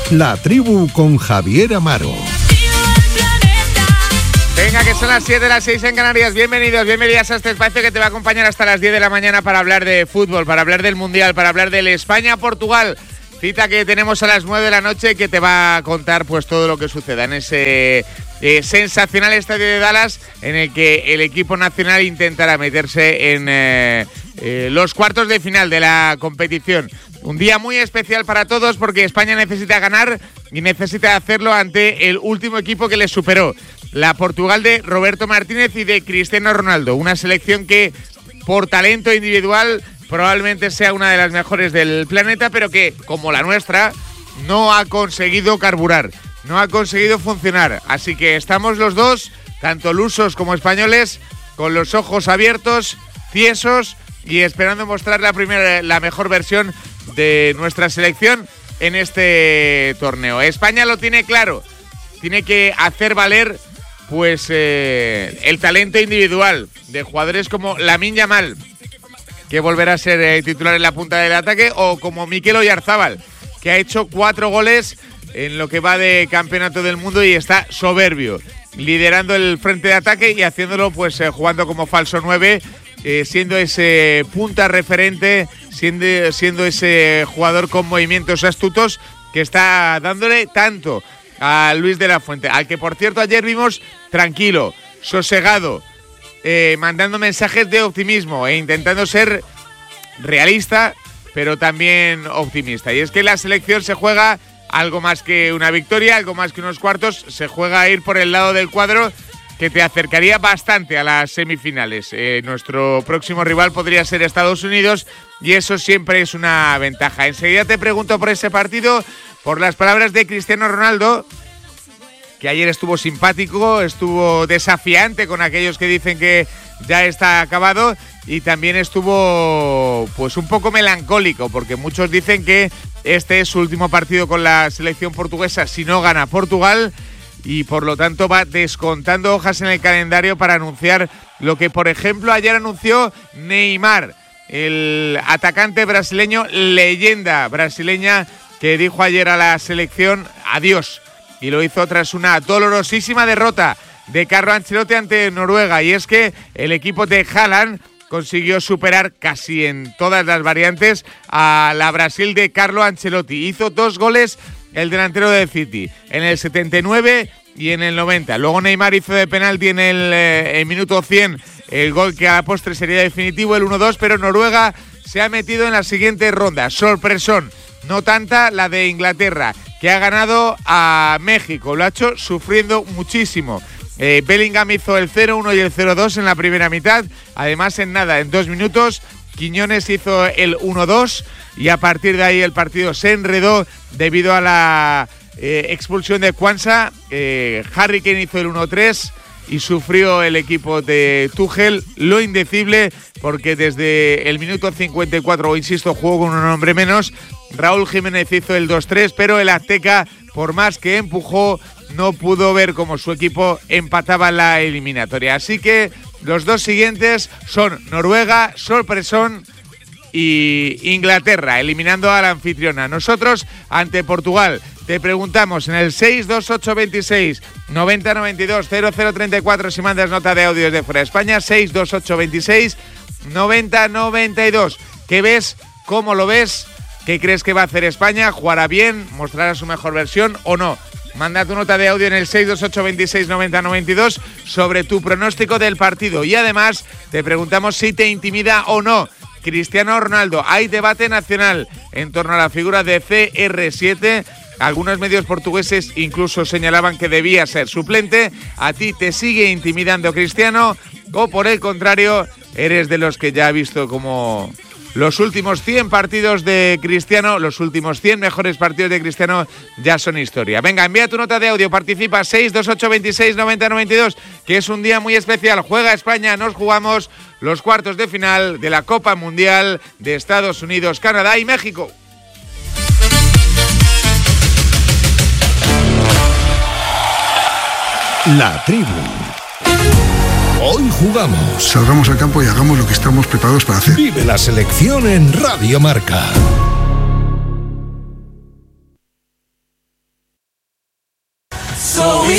La Tribu con Javier Amaro. Venga, que son las 7, las 6 en Canarias. Bienvenidas a este espacio que te va a acompañar hasta las 10 de la mañana para hablar de fútbol, para hablar del Mundial, para hablar del España-Portugal. Cita que tenemos a las 9 de la noche que te va a contar pues todo lo que suceda en ese sensacional estadio de Dallas, en el que el equipo nacional intentará meterse en los cuartos de final de la competición. Un día muy especial para todos porque España necesita ganar y necesita hacerlo ante el último equipo que les superó, la Portugal de Roberto Martínez y de Cristiano Ronaldo. Una selección que por talento individual probablemente sea una de las mejores del planeta, pero que, como la nuestra, no ha conseguido carburar, no ha conseguido funcionar. Así que estamos los dos, tanto lusos como españoles, con los ojos abiertos, tiesos y esperando mostrar la mejor versión de nuestra selección en este torneo. España lo tiene claro, tiene que hacer valer pues el talento individual de jugadores como Lamine Yamal, que volverá a ser titular en la punta del ataque, o como Mikel Oyarzabal, que ha hecho 4 goles en lo que va de campeonato del mundo y está soberbio, liderando el frente de ataque y haciéndolo pues jugando como falso 9, siendo ese punta referente, siendo ese jugador con movimientos astutos que está dándole tanto a Luis de la Fuente, al que por cierto ayer vimos tranquilo, sosegado, mandando mensajes de optimismo e intentando ser realista, pero también optimista. Y es que la selección se juega algo más que una victoria, algo más que unos cuartos, se juega a ir por el lado del cuadro que te acercaría bastante a las semifinales. Nuestro próximo rival podría ser Estados Unidos y eso siempre es una ventaja. Enseguida te pregunto por ese partido, por las palabras de Cristiano Ronaldo, que ayer estuvo simpático, estuvo desafiante con aquellos que dicen que ya está acabado, y también estuvo pues un poco melancólico porque muchos dicen que este es su último partido con la selección portuguesa si no gana Portugal, y por lo tanto va descontando hojas en el calendario para anunciar lo que por ejemplo ayer anunció Neymar, el atacante brasileño, leyenda brasileña, que dijo ayer a la selección adiós, y lo hizo tras una dolorosísima derrota de Carlo Ancelotti ante Noruega. Y es que el equipo de Haaland consiguió superar casi en todas las variantes a la Brasil de Carlo Ancelotti. Hizo 2 goles el delantero del City, en el 79 y en el 90. Luego Neymar hizo de penalti en el minuto 100 el gol que a la postre sería definitivo, el 1-2, pero Noruega se ha metido en la siguiente ronda. Sorpresón, no tanta la de Inglaterra, que ha ganado a México, lo ha hecho sufriendo muchísimo. Bellingham hizo el 0-1 y el 0-2 en la primera mitad. Además, en 2 minutos, Quiñones hizo el 1-2 y a partir de ahí el partido se enredó debido a la expulsión de Quansah. Harry Kane hizo el 1-3 y sufrió el equipo de Tuchel lo indecible, porque desde el minuto 54, insisto, jugó con un hombre menos. Raúl Jiménez hizo el 2-3, pero el Azteca, por más que empujó, no pudo ver cómo su equipo empataba la eliminatoria. Así que los dos siguientes son Noruega, sorpresón, y Inglaterra, eliminando a la anfitriona. Nosotros, ante Portugal, te preguntamos en el 62826 9092 0034 si mandas nota de audio desde fuera de España, 62826 9092. ¿Qué ves? ¿Cómo lo ves? ¿Qué crees que va a hacer España? ¿Jugará bien? ¿Mostrará su mejor versión o no? Manda tu nota de audio en el 62826 9092 sobre tu pronóstico del partido. Y además te preguntamos si te intimida o no Cristiano Ronaldo. Hay debate nacional en torno a la figura de CR7. Algunos medios portugueses incluso señalaban que debía ser suplente. ¿A ti te sigue intimidando Cristiano? ¿O por el contrario, eres de los que ya ha visto como los últimos 100 partidos de Cristiano, los últimos 100 mejores partidos de Cristiano ya son historia? Venga, envía tu nota de audio, participa 62826 9092, que es un día muy especial. Juega España, nos jugamos los cuartos de final de la Copa Mundial de Estados Unidos, Canadá y México. La Tribu. Hoy jugamos. Salgamos al campo y hagamos lo que estamos preparados para hacer. Vive la selección en Radio Marca.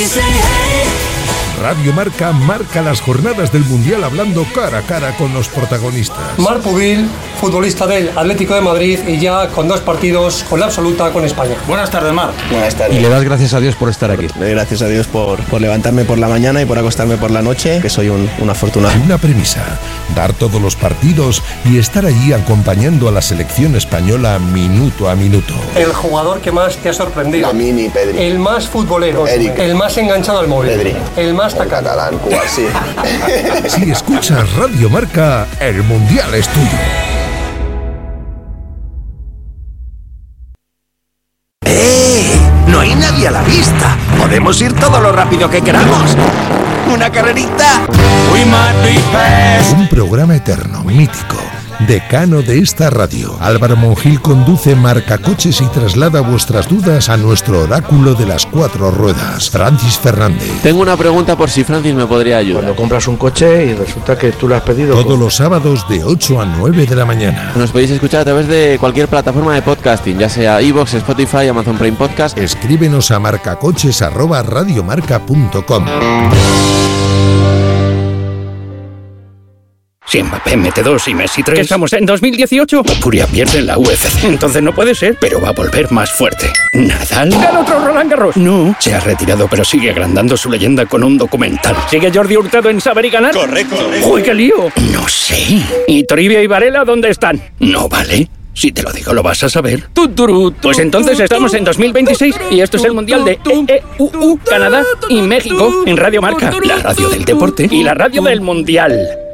Radio Marca marca las jornadas del Mundial hablando cara a cara con los protagonistas. Marc Pubil, futbolista del Atlético de Madrid y ya con 2 partidos con la absoluta con España. Buenas tardes, Marc. Buenas tardes. Y le das gracias a Dios por estar aquí. Le doy gracias a Dios por levantarme por la mañana y por acostarme por la noche, que soy un afortunado. Una premisa, dar todos los partidos y estar allí acompañando a la selección española minuto a minuto. El jugador que más te ha sorprendido. Lamini, Pedri. El más futbolero. Eric. El más enganchado al móvil. Pedri. El más El catalán, Cuba, sí. Si escuchas Radio Marca, el Mundial es tuyo. No hay nadie a la vista. Podemos ir todo lo rápido que queramos. ¿Una carrerita? Un programa eterno, mítico, decano de esta radio. Álvaro Monjil conduce Marcacoches y traslada vuestras dudas a nuestro oráculo de las 4 ruedas, Francis Fernández. Tengo una pregunta por si Francis me podría ayudar. Cuando compras un coche y resulta que tú lo has pedido... Todos los sábados de 8 a 9 de la mañana. Nos podéis escuchar a través de cualquier plataforma de podcasting, ya sea iVoox, Spotify, Amazon Prime Podcast. Escríbenos a marcacoches@radiomarca.com. Si Mbappé mete 2 y Messi 3... ¿Que estamos en 2018? Furia pierde en la UFC. Entonces no puede ser, pero va a volver más fuerte. ¿Nadal? ¿El otro Roland Garros? No, se ha retirado, pero sigue agrandando su leyenda con un documental. ¿Sigue Jordi Hurtado en Saber y Ganar? Correcto. ¡Uy, qué lío! No sé. ¿Y Toribia y Varela dónde están? No vale. Si te lo digo, lo vas a saber. Pues entonces estamos en 2026 y esto es el Mundial de Canadá y México en Radio Marca. La radio del deporte y la radio del Mundial.